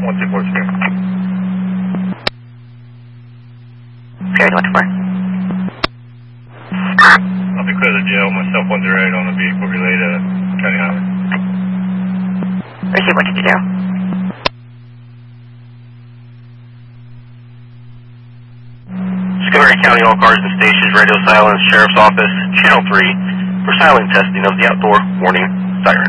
Okay, 124. I'll be clear to jail. Myself 108 on a vehicle relay to County Highway. Receive 120. Discovery County, all cars and stations, radio silence, Sheriff's Office, Channel 3, for silent testing of the outdoor warning siren.